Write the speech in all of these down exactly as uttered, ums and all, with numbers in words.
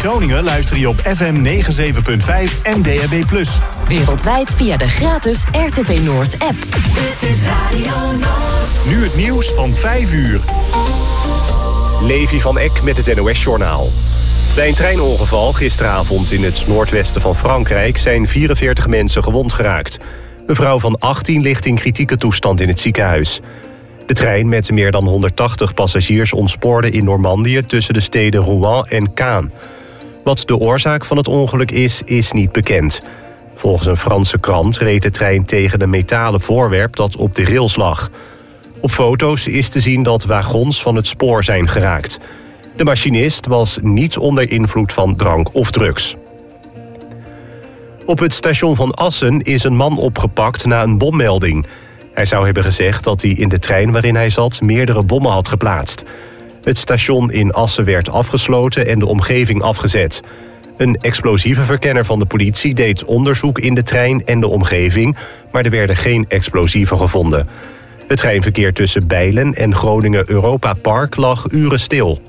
Groningen luister je op F M negenenzeventig punt vijf en D A B plus. Wereldwijd via de gratis R T V Noord app. Dit is Radio Noord. Nu het nieuws van vijf uur. Levi van Eck met het N O S-journaal. Bij een treinongeval gisteravond in het noordwesten van Frankrijk zijn vierenveertig mensen gewond geraakt. Een vrouw van achttien ligt in kritieke toestand in het ziekenhuis. De trein met meer dan honderdtachtig passagiers ontspoorde in Normandië tussen de steden Rouen en Caen. Wat de oorzaak van het ongeluk is, is niet bekend. Volgens een Franse krant reed de trein tegen een metalen voorwerp dat op de rails lag. Op foto's is te zien dat wagons van het spoor zijn geraakt. De machinist was niet onder invloed van drank of drugs. Op het station van Assen is een man opgepakt na een bommelding. Hij zou hebben gezegd dat hij in de trein waarin hij zat meerdere bommen had geplaatst. Het station in Assen werd afgesloten en de omgeving afgezet. Een explosievenverkenner van de politie deed onderzoek in de trein en de omgeving, maar er werden geen explosieven gevonden. Het treinverkeer tussen Bijlen en Groningen Europa Park lag uren stil.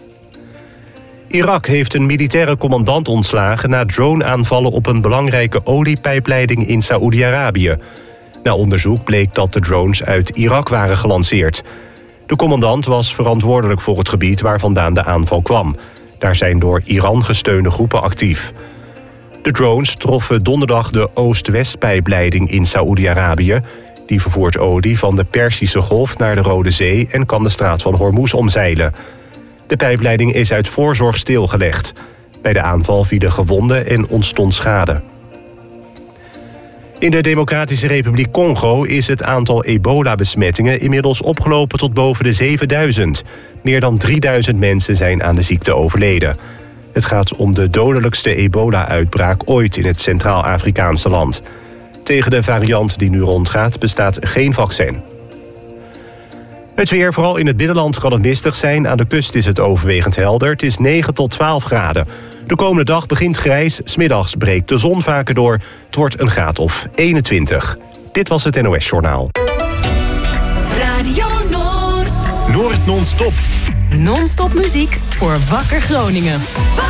Irak heeft een militaire commandant ontslagen na drone-aanvallen op een belangrijke oliepijpleiding in Saoedi-Arabië. Na onderzoek bleek dat de drones uit Irak waren gelanceerd. De commandant was verantwoordelijk voor het gebied waar vandaan de aanval kwam. Daar zijn door Iran gesteunde groepen actief. De drones troffen donderdag de Oost-West-pijpleiding in Saoedi-Arabië. Die vervoert olie van de Perzische Golf naar de Rode Zee en kan de straat van Hormuz omzeilen. De pijpleiding is uit voorzorg stilgelegd. Bij de aanval vielen gewonden en ontstond schade. In de Democratische Republiek Congo is het aantal ebola-besmettingen inmiddels opgelopen tot boven de zevenduizend. Meer dan drieduizend mensen zijn aan de ziekte overleden. Het gaat om de dodelijkste ebola-uitbraak ooit in het Centraal-Afrikaanse land. Tegen de variant die nu rondgaat bestaat geen vaccin. Het weer, vooral in het binnenland, kan het mistig zijn. Aan de kust is het overwegend helder. Het is negen tot twaalf graden. De komende dag begint grijs. 's Middags breekt de zon vaker door. Het wordt een graad of eenentwintig. Dit was het N O S-journaal. Radio Noord. Noord non-stop. Non-stop muziek voor Wakker Groningen.